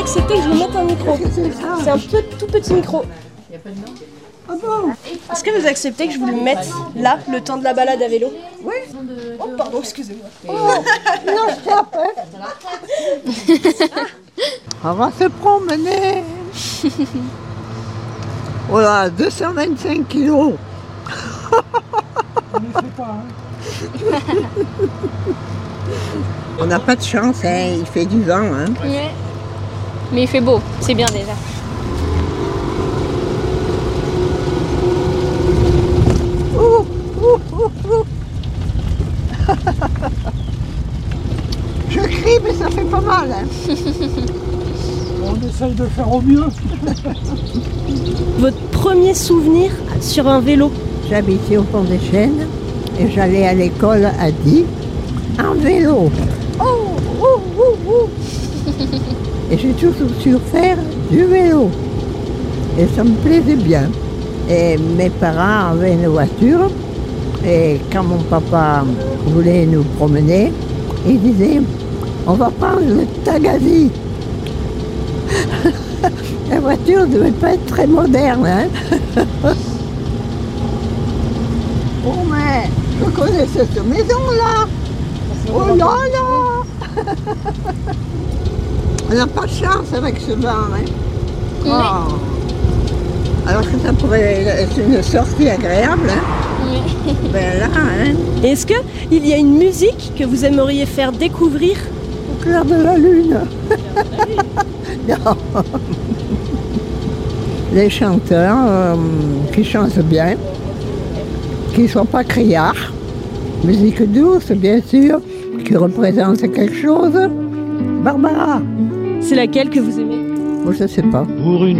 accepter que je vous mette un micro? C'est un tout petit micro. Ah bon? Est-ce que vous acceptez que je vous le mette là, le temps de la balade à vélo? Oui. Oh, pardon, excusez-moi. Oh, non, stop, hein. On va se promener. Oh là, 225 kilos. On n'a pas de chance, hein. Il fait du vent. Hein. Ouais. Mais il fait beau, c'est bien déjà. Je crie, mais ça fait pas mal. Hein. On essaye de faire au mieux. Votre premier souvenir sur un vélo? J'habitais au Pont des Chênes et j'allais à l'école à Die en vélo. Et j'ai toujours su faire du vélo. Et ça me plaisait bien. Et mes parents avaient une voiture. Et quand mon papa voulait nous promener, il disait, on va prendre le Tagazi. La voiture ne devait pas être très moderne. Hein. Oh mais, je connais cette maison-là. Oh là là. On n'a pas de chance avec ce vent. Hein. Oh. Alors que ça pourrait être une sortie agréable. Hein. Oui. Ben là, hein. Et est-ce qu'il y a une musique que vous aimeriez faire découvrir? Au clair de la lune. Non. Les chanteurs qui chantent bien, qui ne sont pas criards. Musique douce, bien sûr, qui représente quelque chose. Barbara. C'est laquelle que vous aimez? Moi, je ne sais pas. Pour une